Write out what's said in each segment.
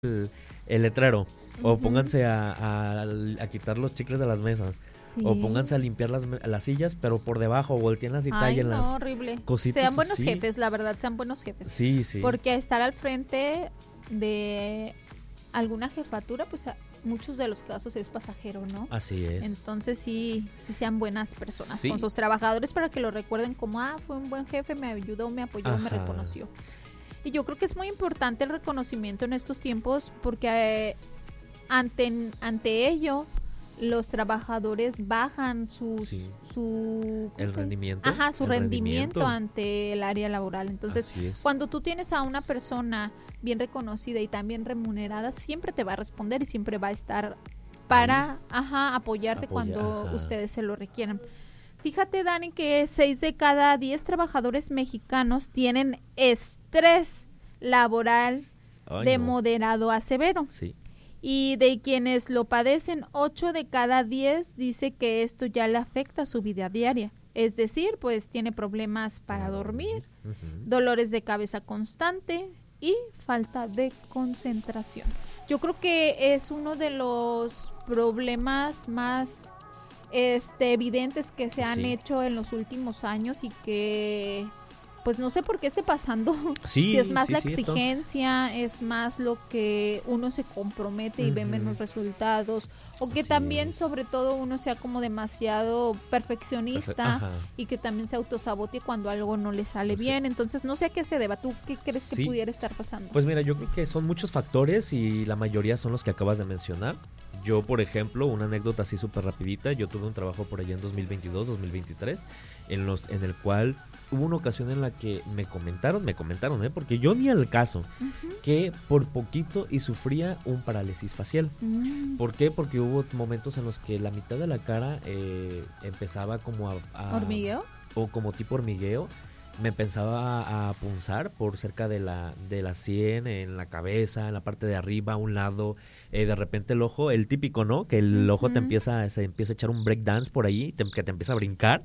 el letrero, o Ujú. pónganse a quitar los chicles de las mesas, o Sí. pónganse a limpiar las sillas, pero por debajo, volteenlas y Ay, no, tállenlas. horrible. Cositas Sean buenos así. jefes, la verdad, sean buenos jefes. Sí, sí. Porque estar al frente de alguna jefatura, pues muchos de los casos es pasajero, ¿no? Así es. Entonces sí sean buenas personas Sí. con sus trabajadores para que lo recuerden como, fue un buen jefe, me ayudó, me apoyó, me Ajá. reconoció. Y yo creo que es muy importante el reconocimiento en estos tiempos porque ante ello los trabajadores bajan Sí. su ¿cómo El se? rendimiento. Ajá, su el rendimiento ante el área laboral. Entonces, Así es. cuando tú tienes a una persona bien reconocida y también remunerada, siempre te va a responder y siempre va a estar para apoyarte cuando ajá. ustedes se lo requieran. Fíjate, Dani, que 6 de cada 10 trabajadores mexicanos tienen estrés laboral Ay, de no. moderado a severo. Sí. Y de quienes lo padecen, 8 de cada 10 dice que esto ya le afecta a su vida diaria. Es decir, pues tiene problemas para dormir, Ujú. dolores de cabeza constante y falta de concentración. Yo creo que es uno de los problemas más evidentes que se han Sí. hecho en los últimos años y que pues no sé por qué esté pasando. Sí, Si es más sí, la cierto. exigencia, es más lo que uno se compromete y ve Ujú. menos resultados, o que Así también es. sobre todo uno sea como demasiado perfeccionista Ajá. y que también se autosabote cuando algo no le sale O sea, bien. Entonces no sé a qué se deba. ¿Tú qué crees que Sí. pudiera estar pasando? Pues mira, yo creo que son muchos factores y la mayoría son los que acabas de mencionar. Yo, por ejemplo, una anécdota así súper rapidita, yo tuve un trabajo por allá en 2022, 2023, en el cual hubo una ocasión en la que me comentaron, porque yo ni al caso, Ujú. que por poquito y sufría un parálisis facial. Mm. ¿Por qué? Porque hubo momentos en los que la mitad de la cara empezaba como a ¿Hormigueo? o como tipo hormigueo, me empezaba a punzar por cerca de la sien, en la cabeza, en la parte de arriba, a un lado, de repente el ojo, el típico, ¿no? Que el ojo se empieza a echar un break dance por ahí, que te empieza a brincar.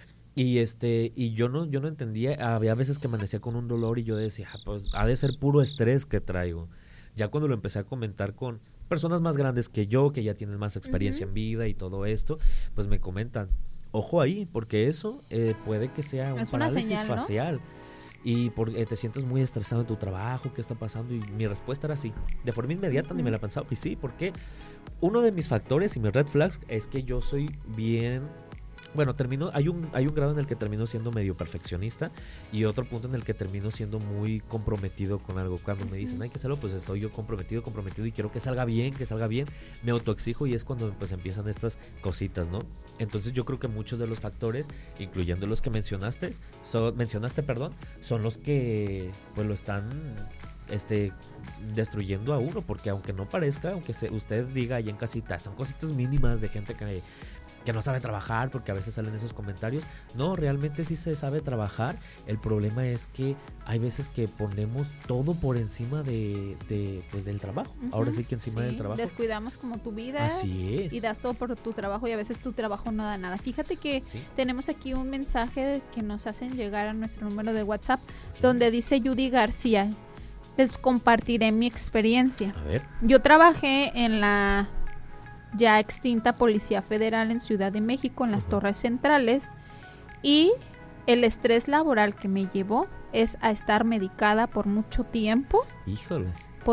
Y yo no entendía, había veces que amanecía con un dolor y yo decía, pues ha de ser puro estrés que traigo. Ya cuando lo empecé a comentar con personas más grandes que yo, que ya tienen más experiencia en vida y todo esto, pues me comentan, ojo ahí, porque eso puede que sea un Es una parálisis señal, ¿no? facial. Y te sientes muy estresado en tu trabajo, ¿qué está pasando? Y mi respuesta era sí, de forma inmediata, ni me la pensaba. Y sí, porque uno de mis factores y mis red flags es que yo soy bien... Bueno, hay un grado en el que termino siendo medio perfeccionista y otro punto en el que termino siendo muy comprometido con algo. Cuando me dicen hay que hacerlo, pues estoy yo comprometido y quiero que salga bien, me autoexijo y es cuando pues empiezan estas cositas, ¿no? Entonces yo creo que muchos de los factores, incluyendo los que mencionaste, son los que pues lo están destruyendo a uno, porque aunque no parezca, usted diga ahí en casita, son cositas mínimas de gente que no sabe trabajar, porque a veces salen esos comentarios. No, realmente sí se sabe trabajar. El problema es que hay veces que ponemos todo por encima pues del trabajo. Ujú. Ahora sí que encima del trabajo. Descuidamos como tu vida. Así es. Y das todo por tu trabajo y a veces tu trabajo no da nada. Fíjate que Sí. tenemos aquí un mensaje que nos hacen llegar a nuestro número de WhatsApp, donde dice Judy García, les compartiré mi experiencia. A ver. Yo trabajé en la ya extinta Policía Federal en Ciudad de México, en las Torres Centrales, y el estrés laboral que me llevó es a estar medicada por mucho tiempo, Híjole.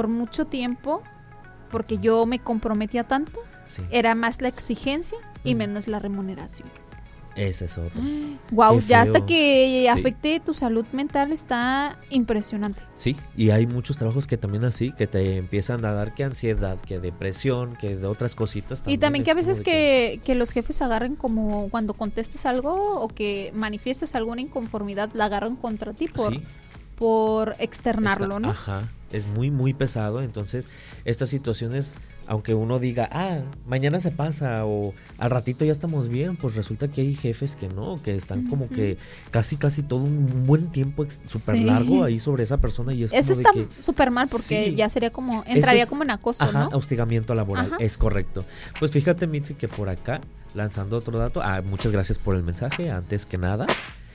porque yo me comprometía tanto. Sí. Era más la exigencia y menos la remuneración. Ese es otro. Wow, Qué ya hasta feo. que Sí. afecte tu salud mental está impresionante. Sí, y hay muchos trabajos que también así, que te empiezan a dar que ansiedad, que depresión, que de otras cositas también. Y también que a es como veces de que los jefes agarren como cuando contestes algo o que manifiestes alguna inconformidad, la agarran contra ti Sí. por externarlo, ¿no? Ajá, es muy, muy pesado. Entonces, estas situaciones, aunque uno diga, mañana se pasa o al ratito ya estamos bien, pues resulta que hay jefes que no, que están como que casi todo un buen tiempo súper Sí. largo ahí sobre esa persona y es Eso como está de que... súper mal porque Sí. ya sería como, entraría Eso es- como en acoso, Ajá, ¿no? hostigamiento laboral, Ajá. es correcto. Pues fíjate, Mitzi, que por acá, lanzando otro dato, muchas gracias por el mensaje, antes que nada.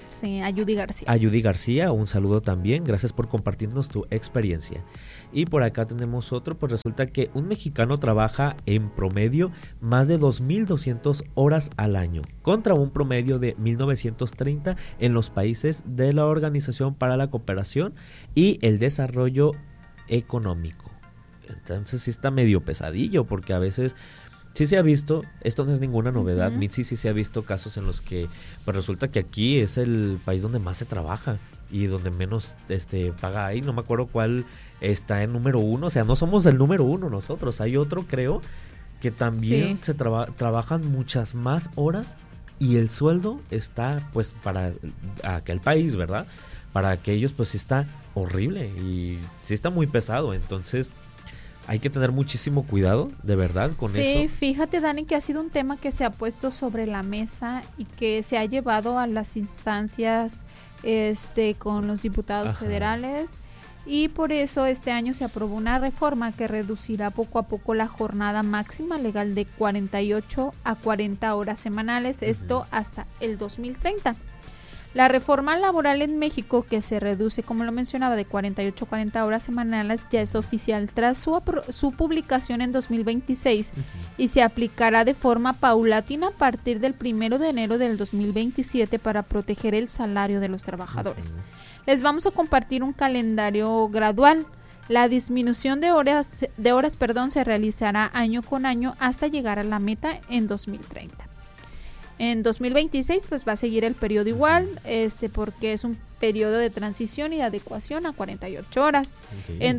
Sí, a Judy García. A Judy García, un saludo también, gracias por compartirnos tu experiencia. Y por acá tenemos otro, pues resulta que un mexicano trabaja en promedio más de 2.200 horas al año, contra un promedio de 1.930 en los países de la Organización para la Cooperación y el Desarrollo Económico. Entonces sí está medio pesadillo, porque a veces sí se ha visto, esto no es ninguna novedad, Mitzi, sí se ha visto casos en los que pues resulta que aquí es el país donde más se trabaja y donde menos paga ahí. No me acuerdo cuál está en número 1, o sea, no somos el número 1 nosotros, hay otro, creo, que también se trabajan muchas más horas y el sueldo está pues para aquel país, ¿verdad? Para aquellos pues sí está horrible y sí está muy pesado, entonces hay que tener muchísimo cuidado, de verdad, con eso. Sí, fíjate, Dani, que ha sido un tema que se ha puesto sobre la mesa y que se ha llevado a las instancias con los diputados federales, y por eso este año se aprobó una reforma que reducirá poco a poco la jornada máxima legal de 48 a 40 horas semanales, esto hasta el 2030. La reforma laboral en México, que se reduce, como lo mencionaba, de 48 a 40 horas semanales, ya es oficial tras su publicación en 2026 y se aplicará de forma paulatina a partir del 1 de enero del 2027 para proteger el salario de los trabajadores. Les vamos a compartir un calendario gradual. La disminución de horas se realizará año con año hasta llegar a la meta en 2030. En 2026 pues va a seguir el periodo igual, porque es un periodo de transición y de adecuación a 48 horas. En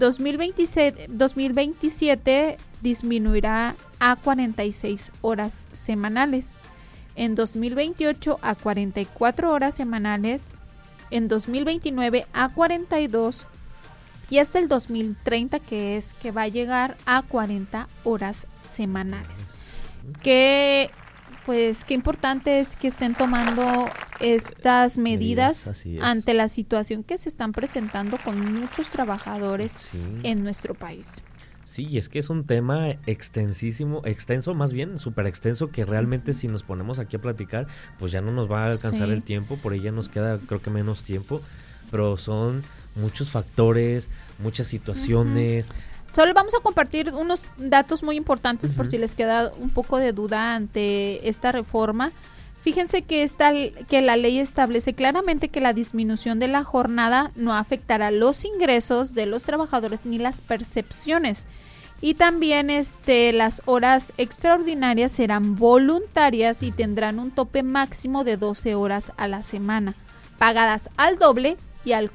2027 disminuirá a 46 horas semanales. En 2028 a 44 horas semanales. En 2029 a 42 y hasta el 2030 que va a llegar a 40 horas semanales. Qué importante es que estén tomando estas medidas ante la situación que se están presentando con muchos trabajadores en nuestro país. Sí, y es que es un tema extenso más bien, súper extenso, que realmente si nos ponemos aquí a platicar, pues ya no nos va a alcanzar el tiempo, por ahí ya nos queda creo que menos tiempo, pero son muchos factores, muchas situaciones. Solo vamos a compartir unos datos muy importantes por si les queda un poco de duda ante esta reforma. Fíjense que la ley establece claramente que la disminución de la jornada no afectará los ingresos de los trabajadores ni las percepciones. Y también las horas extraordinarias serán voluntarias y tendrán un tope máximo de 12 horas a la semana, pagadas al doble y al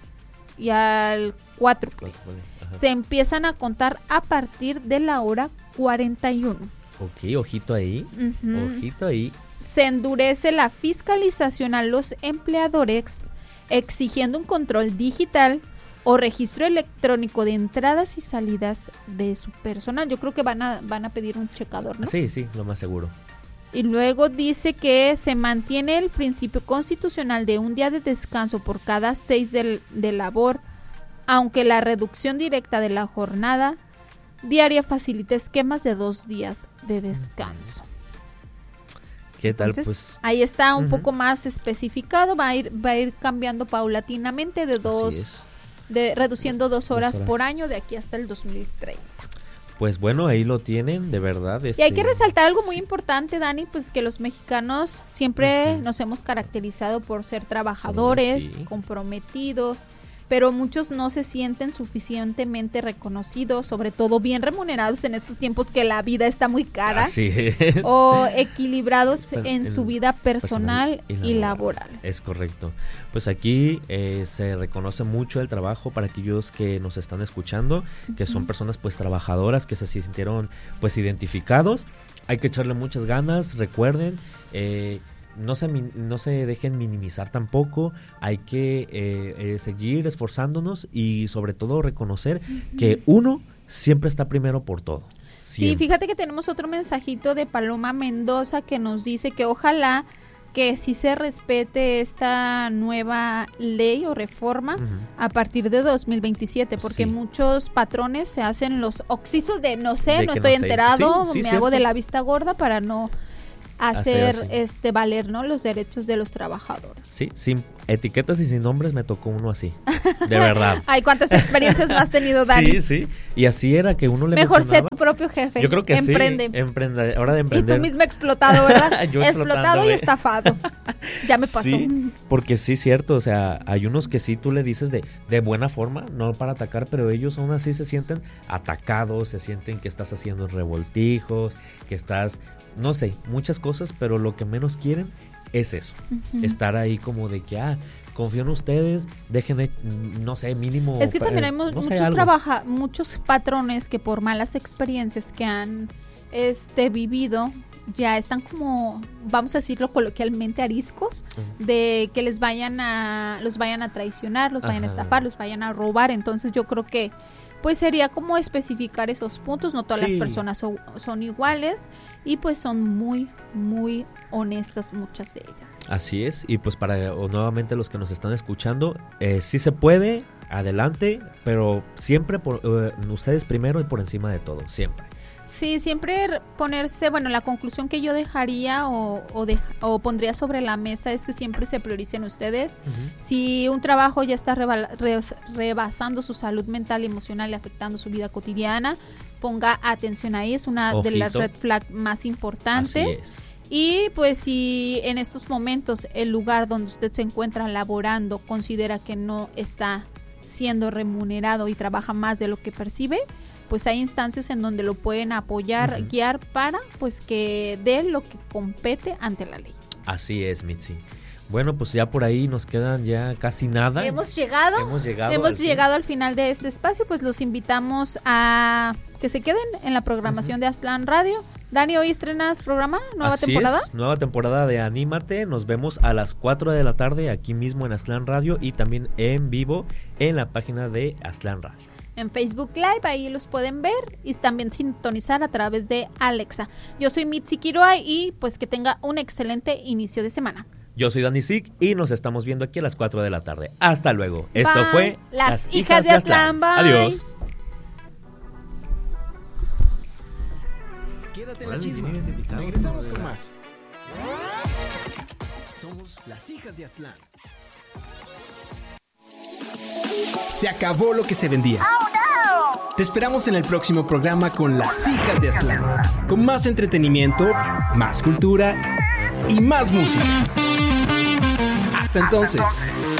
cuádruple. Se empiezan a contar a partir de la hora 41. Ok, ojito ahí, ojito ahí. Se endurece la fiscalización a los empleadores, exigiendo un control digital o registro electrónico de entradas y salidas de su personal. Yo creo que van a pedir un checador, ¿no? Sí, lo más seguro. Y luego dice que se mantiene el principio constitucional de un día de descanso por cada 6 de labor, aunque la reducción directa de la jornada diaria facilita esquemas de 2 días de descanso. ¿Qué tal? Entonces, pues ahí está un poco más especificado, va a ir cambiando paulatinamente reduciendo 2 horas por año de aquí hasta el 2030. Pues bueno, ahí lo tienen, de verdad. Y hay que resaltar algo muy importante, Dani, pues que los mexicanos siempre nos hemos caracterizado por ser trabajadores, comprometidos, pero muchos no se sienten suficientemente reconocidos, sobre todo bien remunerados en estos tiempos que la vida está muy cara, o equilibrados en su vida personal y laboral. Es correcto. Pues aquí se reconoce mucho el trabajo para aquellos que nos están escuchando, que son personas pues trabajadoras, que se sintieron pues identificados. Hay que echarle muchas ganas, recuerden, no se dejen minimizar tampoco, hay que seguir esforzándonos y sobre todo reconocer que uno siempre está primero por todo. Siempre. Sí, fíjate que tenemos otro mensajito de Paloma Mendoza que nos dice que ojalá que sí se respete esta nueva ley o reforma a partir de 2027, porque muchos patrones se hacen los oxisos de no estoy enterado, me hago de la vista gorda para no hacer valer, ¿no?, los derechos de los trabajadores. Sí, sin etiquetas y sin nombres me tocó uno así, de verdad. Ay, ¿cuántas experiencias no has tenido, Dani? Sí, y así era que uno le Mejor mencionaba. sé tu propio jefe. Yo creo que Emprende. Sí, hora de emprender. Y tú mismo explotado, ¿verdad? Yo explotado y estafado. Ya me pasó. Sí, porque sí, cierto, o sea, hay unos que sí tú le dices de buena forma, no para atacar, pero ellos aún así se sienten atacados, se sienten que estás haciendo revoltijos, que estás, no sé, muchas cosas, pero lo que menos quieren es eso, estar ahí como de que, confío en ustedes, déjenme, no sé, mínimo. Es que también hay muchos patrones que por malas experiencias que han vivido, ya están como, vamos a decirlo coloquialmente, ariscos, de que los vayan a traicionar, los vayan a estafar, los vayan a robar. Entonces yo creo que pues sería como especificar esos puntos. No todas las personas son iguales y pues son muy, muy honestas muchas de ellas. Así es, y pues nuevamente los que nos están escuchando, sí se puede, adelante, pero siempre ustedes primero y por encima de todo, siempre. Sí, siempre ponerse, la conclusión que yo dejaría o pondría sobre la mesa es que siempre se prioricen ustedes. Si un trabajo ya está rebasando su salud mental y emocional y afectando su vida cotidiana, ponga atención ahí, es una de las red flag más importantes. Y pues si en estos momentos el lugar donde usted se encuentra laborando considera que no está siendo remunerado y trabaja más de lo que percibe, pues hay instancias en donde lo pueden apoyar, guiar para pues que dé lo que compete ante la ley. Así es, Mitzi. Bueno, pues ya por ahí nos quedan ya casi nada. Hemos llegado al final de este espacio, pues los invitamos a que se queden en la programación de Aztlán Radio. Dani, hoy estrenas programa, nueva temporada. Es, nueva temporada de Anímate. Nos vemos a las 4 de la tarde aquí mismo en Aztlán Radio y también en vivo en la página de Aztlán Radio. En Facebook Live, ahí los pueden ver y también sintonizar a través de Alexa. Yo soy Mitzi Quiroa y pues que tenga un excelente inicio de semana. Yo soy Dani Zic y nos estamos viendo aquí a las 4 de la tarde. Hasta luego. Bye. Esto fue Las Hijas de Aztlán. Bye. Adiós. Quédate en la chisma. Regresamos con más. Somos Las Hijas de Aztlán. Se acabó lo que se vendía. ¡Oh, no! Te esperamos en el próximo programa con Las Hijas de Aztlán. Con más entretenimiento, más cultura y más música. Hasta entonces.